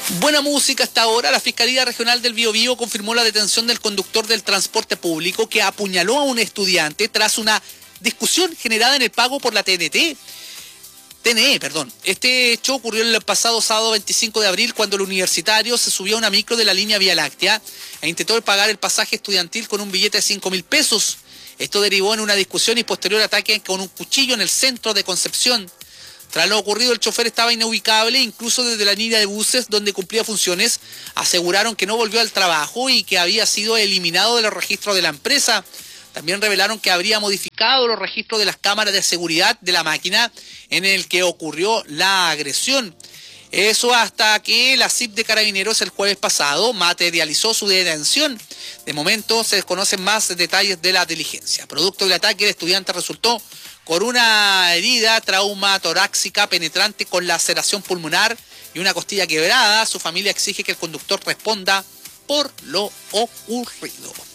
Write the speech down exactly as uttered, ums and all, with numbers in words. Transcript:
Buena música hasta ahora. La Fiscalía Regional del Biobío confirmó la detención del conductor del transporte público que apuñaló a un estudiante tras una discusión generada en el pago por la T N T. T N E, perdón. Este hecho ocurrió el pasado sábado veinticinco de abril cuando el universitario se subió a una micro de la línea Vía Láctea e intentó pagar el pasaje estudiantil con un billete de cinco mil pesos. Esto derivó en una discusión y posterior ataque con un cuchillo en el centro de Concepción. Tras lo ocurrido, el chofer estaba inubicable, incluso desde la línea de buses donde cumplía funciones. Aseguraron que no volvió al trabajo y que había sido eliminado de los registros de la empresa. También revelaron que habría modificado los registros de las cámaras de seguridad de la máquina en el que ocurrió la agresión. Eso hasta que la C I P de Carabineros el jueves pasado materializó su detención. De momento se desconocen más detalles de la diligencia. Producto del ataque, el estudiante resultó con una herida trauma torácica penetrante con laceración pulmonar y una costilla quebrada. Su familia exige que el conductor responda por lo ocurrido.